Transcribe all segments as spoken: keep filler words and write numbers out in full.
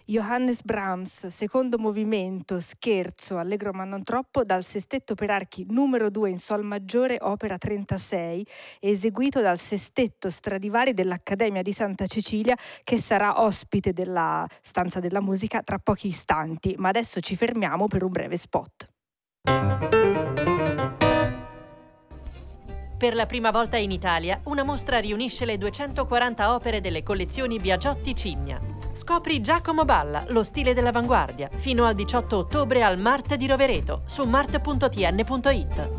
Johannes Brahms, secondo movimento, scherzo, allegro ma non troppo, dal sestetto per archi numero due in sol maggiore, opera trentasei, eseguito dal sestetto Stradivari dell'Accademia di Santa Cecilia, che sarà ospite della Stanza della Musica tra pochi istanti. Ma adesso ci fermiamo per un breve spot. Per la prima volta in Italia, una mostra riunisce le duecentoquaranta opere delle collezioni Biagiotti Cigna. Scopri Giacomo Balla, lo stile dell'avanguardia, fino al diciotto ottobre al Mart di Rovereto, su mart punto t n punto i t.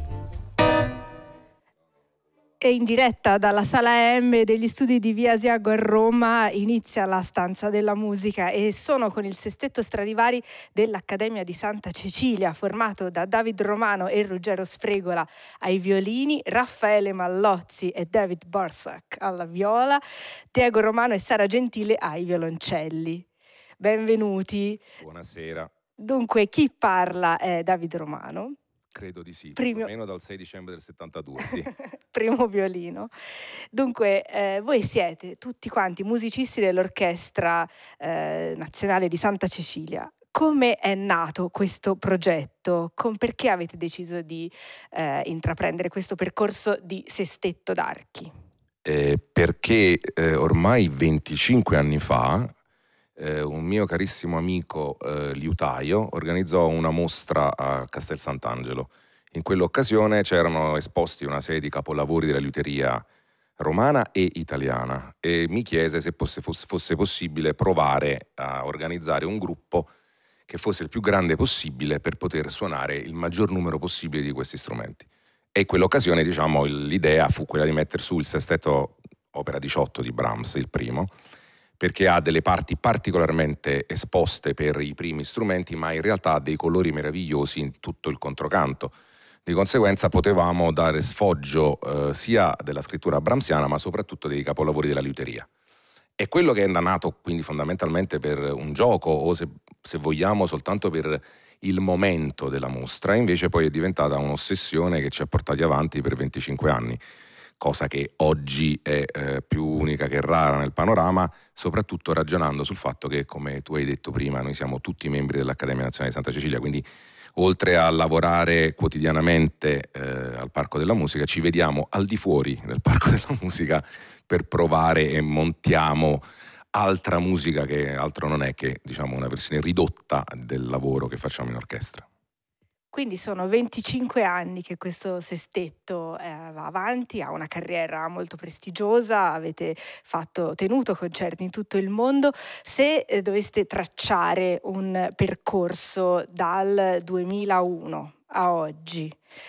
E in diretta dalla sala M degli studi di Via Asiago a Roma inizia la Stanza della Musica e sono con il sestetto Stradivari dell'Accademia di Santa Cecilia, formato da David Romano e Ruggero Sfregola ai violini, Raffaele Mallozzi e David Borsak alla viola, Diego Romano e Sara Gentile ai violoncelli. Benvenuti. Buonasera. Dunque, chi parla è David Romano. Credo di sì, Primo... almeno dal sei dicembre del settantadue, sì. Primo violino. Dunque, eh, voi siete tutti quanti musicisti dell'Orchestra eh, Nazionale di Santa Cecilia. Come è nato questo progetto? Con, perché avete deciso di eh, intraprendere questo percorso di sestetto d'archi? Eh, perché eh, ormai venticinque anni fa eh, un mio carissimo amico eh, liutaio organizzò una mostra a Castel Sant'Angelo. In quell'occasione c'erano esposti una serie di capolavori della liuteria romana e italiana e mi chiese se fosse, fosse possibile provare a organizzare un gruppo che fosse il più grande possibile per poter suonare il maggior numero possibile di questi strumenti. E in quell'occasione, diciamo, l'idea fu quella di mettere su il sestetto opera diciotto di Brahms, il primo, perché ha delle parti particolarmente esposte per i primi strumenti, ma in realtà ha dei colori meravigliosi in tutto il controcanto. Di conseguenza potevamo dare sfoggio eh, sia della scrittura brahmsiana, ma soprattutto dei capolavori della liuteria. E quello che è nato quindi fondamentalmente per un gioco, o se, se vogliamo soltanto per il momento della mostra, invece poi è diventata un'ossessione che ci ha portati avanti per venticinque anni. Cosa che oggi è eh, più unica che rara nel panorama, soprattutto ragionando sul fatto che, come tu hai detto prima, noi siamo tutti membri dell'Accademia Nazionale di Santa Cecilia, quindi oltre a lavorare quotidianamente eh, al Parco della Musica, ci vediamo al di fuori del Parco della Musica per provare e montiamo altra musica che altro non è che, diciamo, una versione ridotta del lavoro che facciamo in orchestra. Quindi sono venticinque anni che questo sestetto eh, va avanti, ha una carriera molto prestigiosa, avete fatto, tenuto concerti in tutto il mondo. Se eh, doveste tracciare un percorso dal duemilauno a oggi,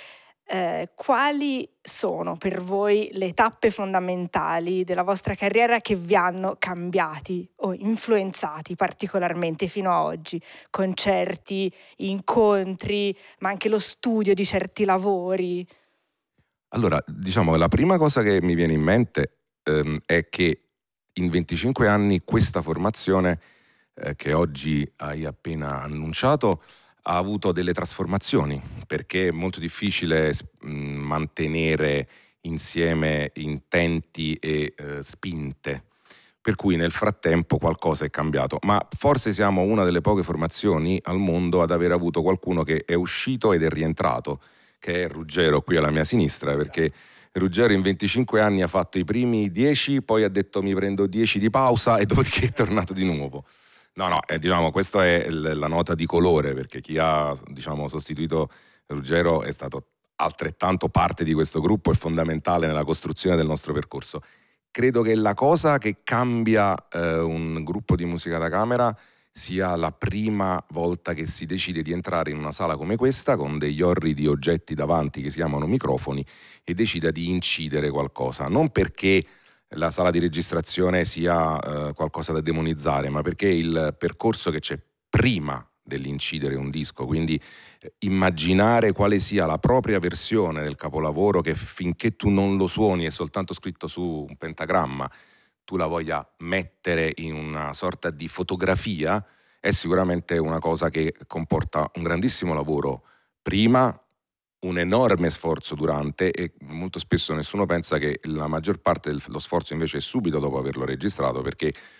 eh, quali sono per voi le tappe fondamentali della vostra carriera che vi hanno cambiati o influenzati particolarmente fino a oggi? Concerti, incontri, ma anche lo studio di certi lavori? Allora, diciamo che la prima cosa che mi viene in mente ehm, è che in venticinque anni questa formazione eh, che oggi hai appena annunciato ha avuto delle trasformazioni, perché è molto difficile mh, mantenere insieme intenti e eh, spinte, per cui nel frattempo qualcosa è cambiato, ma forse siamo una delle poche formazioni al mondo ad aver avuto qualcuno che è uscito ed è rientrato, che è Ruggero qui alla mia sinistra, perché Ruggero in venticinque anni ha fatto i primi dieci, poi ha detto mi prendo dieci di pausa e dopodiché è tornato di nuovo. No, no, eh, diciamo, questa è l- la nota di colore, perché chi ha, diciamo, sostituito Ruggero è stato altrettanto parte di questo gruppo e fondamentale nella costruzione del nostro percorso. Credo che la cosa che cambia eh, un gruppo di musica da camera sia la prima volta che si decide di entrare in una sala come questa, con degli orridi oggetti davanti che si chiamano microfoni, e decida di incidere qualcosa. Non perché la sala di registrazione sia eh, qualcosa da demonizzare, ma perché il percorso che c'è prima dell'incidere un disco, quindi eh, immaginare quale sia la propria versione del capolavoro, che finché tu non lo suoni è soltanto scritto su un pentagramma, tu la voglia mettere in una sorta di fotografia, è sicuramente una cosa che comporta un grandissimo lavoro prima, un enorme sforzo durante, e molto spesso nessuno pensa che la maggior parte dello sforzo invece è subito dopo averlo registrato, perché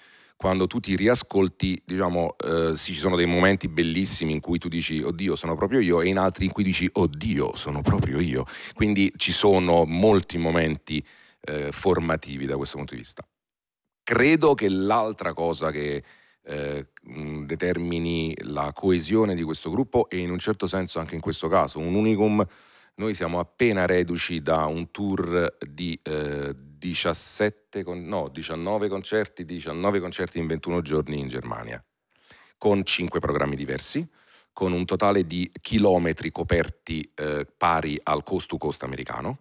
quando tu ti riascolti, diciamo, eh, sì, ci sono dei momenti bellissimi in cui tu dici oddio sono proprio io, e in altri in cui dici oddio sono proprio io. Quindi ci sono molti momenti eh, formativi da questo punto di vista. Credo che l'altra cosa che eh, determini la coesione di questo gruppo, e in un certo senso anche in questo caso un unicum, noi siamo appena reduci da un tour di eh, diciassette, con, no, diciannove concerti, diciannove concerti in ventuno giorni in Germania, con cinque programmi diversi, con un totale di chilometri coperti eh, pari al coast to coast americano.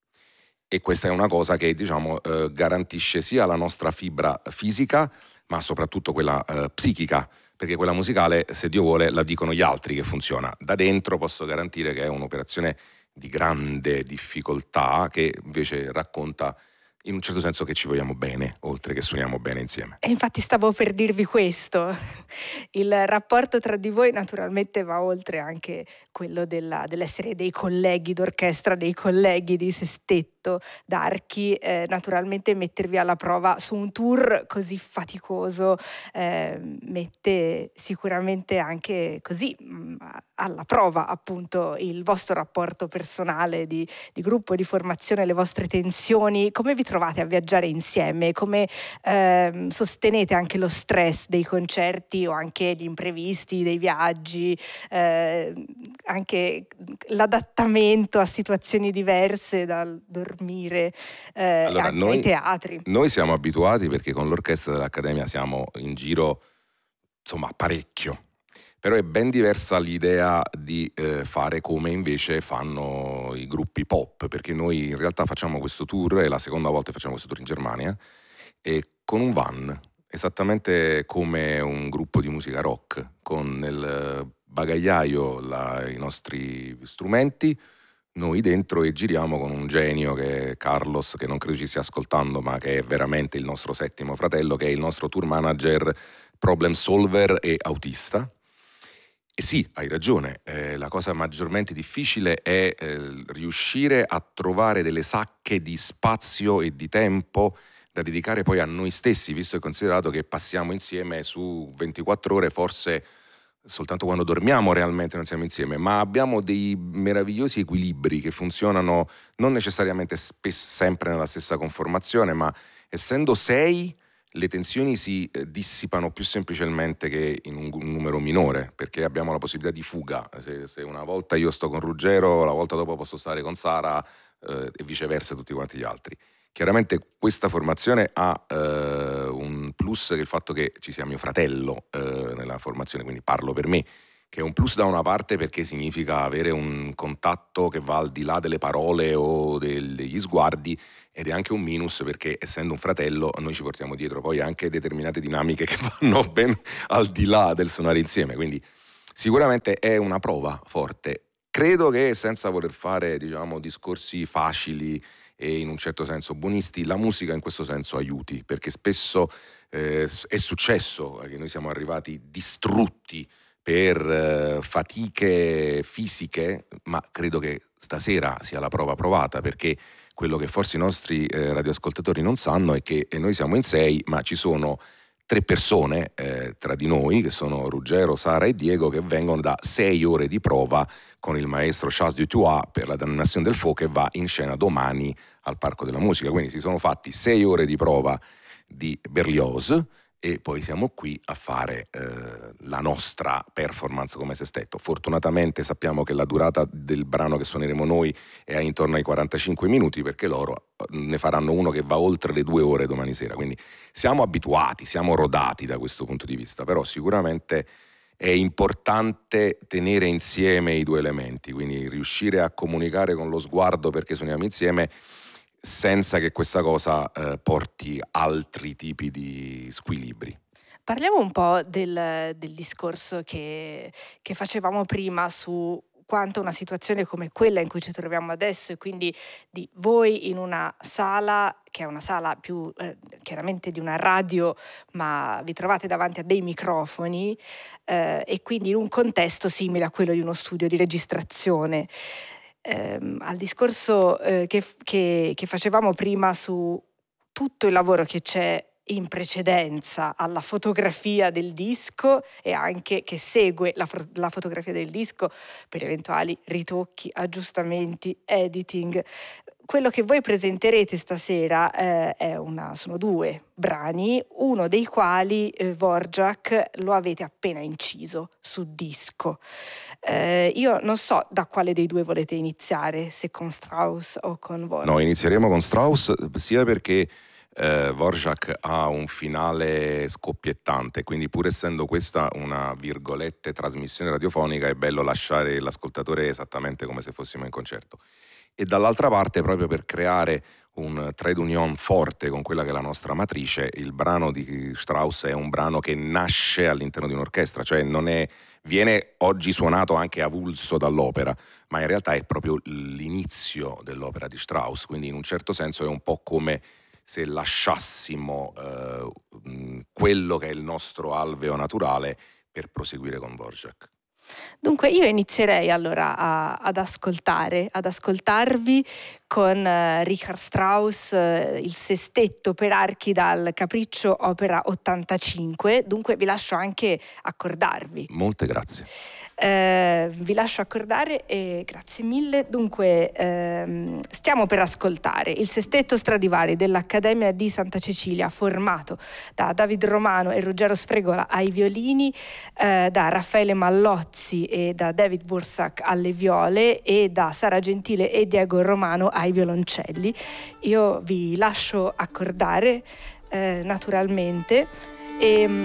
E questa è una cosa che, diciamo, eh, garantisce sia la nostra fibra fisica, ma soprattutto quella eh, psichica, perché quella musicale, se Dio vuole, la dicono gli altri che funziona. Da dentro posso garantire che è un'operazione di grande difficoltà, che invece racconta in un certo senso che ci vogliamo bene, oltre che suoniamo bene insieme. E infatti stavo per dirvi questo. Il rapporto tra di voi naturalmente va oltre anche quello della, dell'essere dei colleghi d'orchestra, dei colleghi di Sestetto d'Archi. Eh, naturalmente mettervi alla prova su un tour così faticoso eh, mette sicuramente anche così mh, alla prova appunto il vostro rapporto personale di, di gruppo, di formazione, le vostre tensioni. Come vi trovate a viaggiare insieme? Come eh, sostenete anche lo stress dei concerti o anche gli imprevisti dei viaggi, eh, anche l'adattamento a situazioni diverse dal dormire eh, allora, anche noi, ai teatri? Noi siamo abituati perché con l'orchestra dell'Accademia siamo in giro, insomma, parecchio. Però è ben diversa l'idea di eh, fare come invece fanno i gruppi pop, perché noi in realtà facciamo questo tour, è la seconda volta che facciamo questo tour in Germania, e con un van, esattamente come un gruppo di musica rock, con nel bagagliaio la, i nostri strumenti, noi dentro, e giriamo con un genio che è Carlos, che non credo ci stia ascoltando, ma che è veramente il nostro settimo fratello, che è il nostro tour manager, problem solver e autista. E sì, hai ragione, eh, la cosa maggiormente difficile è eh, riuscire a trovare delle sacche di spazio e di tempo da dedicare poi a noi stessi, visto e considerato che passiamo insieme su ventiquattro ore, forse soltanto quando dormiamo realmente non siamo insieme, ma abbiamo dei meravigliosi equilibri che funzionano non necessariamente spesso, sempre nella stessa conformazione, ma essendo sei, le tensioni si eh, dissipano più semplicemente che in un, un numero minore, perché abbiamo la possibilità di fuga. Se, se una volta io sto con Ruggero, la volta dopo posso stare con Sara eh, e viceversa tutti quanti gli altri. Chiaramente questa formazione ha eh, un plus, che è il fatto che ci sia mio fratello eh, nella formazione, quindi parlo per me, che è un plus da una parte perché significa avere un contatto che va al di là delle parole o del, degli sguardi, ed è anche un minus perché essendo un fratello noi ci portiamo dietro poi anche determinate dinamiche che vanno ben al di là del suonare insieme, quindi sicuramente è una prova forte. Credo che, senza voler fare, diciamo, discorsi facili e in un certo senso buonisti, la musica in questo senso aiuti, perché spesso eh, è successo che noi siamo arrivati distrutti per eh, fatiche fisiche, ma credo che stasera sia la prova provata, perché quello che forse i nostri eh, radioascoltatori non sanno è che noi siamo in sei, ma ci sono tre persone eh, tra di noi, che sono Ruggero, Sara e Diego, che vengono da sei ore di prova con il maestro Charles Dutoit per la Damnation del Faux, che va in scena domani al Parco della Musica. Quindi si sono fatti sei ore di prova di Berlioz, e poi siamo qui a fare eh, la nostra performance come Sestetto. Fortunatamente sappiamo che la durata del brano che suoneremo noi è intorno ai quarantacinque minuti, perché loro ne faranno uno che va oltre le due ore domani sera, quindi siamo abituati, siamo rodati da questo punto di vista, però sicuramente è importante tenere insieme i due elementi, quindi riuscire a comunicare con lo sguardo perché suoniamo insieme, senza che questa cosa eh, porti altri tipi di squilibri. Parliamo un po' del, del discorso che, che facevamo prima su quanto una situazione come quella in cui ci troviamo adesso, e quindi di voi in una sala che è una sala più eh, chiaramente di una radio, ma vi trovate davanti a dei microfoni eh, e quindi in un contesto simile a quello di uno studio di registrazione. Ehm, al discorso eh, che, che, che facevamo prima su tutto il lavoro che c'è in precedenza alla fotografia del disco e anche che segue la, la fotografia del disco per eventuali ritocchi, aggiustamenti, editing. Quello che voi presenterete stasera eh, è una, sono due brani, uno dei quali eh, Dvorak lo avete appena inciso su disco. Eh, io non so da quale dei due volete iniziare, se con Strauss o con Dvorak. No, inizieremo con Strauss, sia perché eh, Dvorak ha un finale scoppiettante, quindi pur essendo questa una virgolette trasmissione radiofonica è bello lasciare l'ascoltatore esattamente come se fossimo in concerto. E dall'altra parte, proprio per creare un trade union forte con quella che è la nostra matrice, il brano di Strauss è un brano che nasce all'interno di un'orchestra, cioè non è, viene oggi suonato anche avulso dall'opera, ma in realtà è proprio l'inizio dell'opera di Strauss, quindi in un certo senso è un po' come se lasciassimo eh, quello che è il nostro alveo naturale per proseguire con Dvorak. Dunque io inizierei allora a, ad ascoltare, ad ascoltarvi con uh, Richard Strauss, uh, il sestetto per archi dal Capriccio opera ottantacinque, dunque vi lascio anche accordarvi. Molte grazie. Eh, vi lascio accordare e grazie mille. Dunque ehm, stiamo per ascoltare il sestetto Stradivari dell'Accademia di Santa Cecilia, formato da David Romano e Ruggero Sfregola ai violini, eh, da Raffaele Mallozzi e da David Bursak alle viole e da Sara Gentile e Diego Romano ai violoncelli. Io vi lascio accordare eh, naturalmente e